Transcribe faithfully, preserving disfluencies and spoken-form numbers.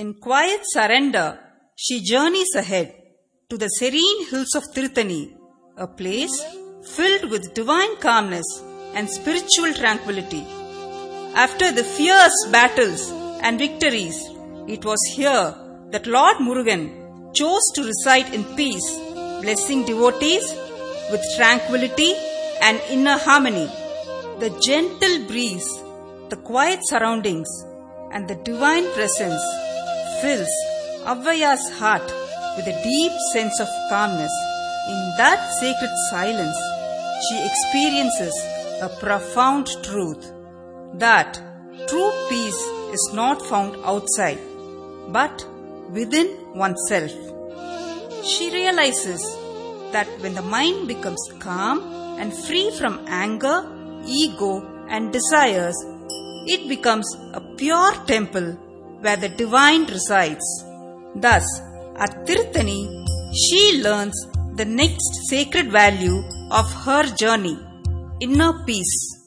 In quiet surrender, she journeys ahead to the serene hills of Tirthani, a place filled with divine calmness and spiritual tranquility. After the fierce battles and victories, it was here that Lord Murugan chose to reside in peace, blessing devotees with tranquility and inner harmony. The gentle breeze, the quiet surroundings, and the divine presence fills Avvaya's heart with a deep sense of calmness. In that sacred silence, she experiences a profound truth, that true peace is not found outside, but within oneself. She realizes that when the mind becomes calm and free from anger, ego, and desires, it becomes a pure temple where the divine resides. Thus, at Tirthani, she learns the next sacred value of her journey, inner peace.